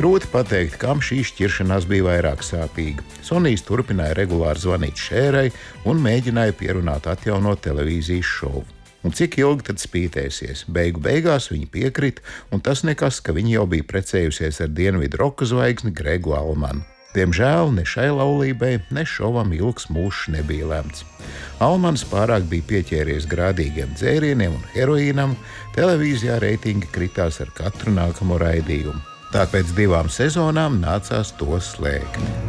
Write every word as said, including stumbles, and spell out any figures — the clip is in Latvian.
Grūti pateikt, kam šī šķiršanās bija vairāk sāpīga. Sonijs turpināja regulāri zvanīt Šērai un mēģināja pierunāt atjaunot televīzijas šovu. Un cik ilgi tad spītēsies? Beigu beigās viņa piekrita, un tas nekas, ka viņa jau bija precējusies ar dienvidu roka zvaigzni Gregu Almanu. Diemžēl ne šai laulībai, ne šovam ilgs mūžs nebija lemts. Almans pārāk bija pieķēries grādīgiem dzērieniem un heroīnam, televīzijā reitingi kritās ar katru nākamo raidījumu. Tā pēc divām sezonām nācās to slēgt.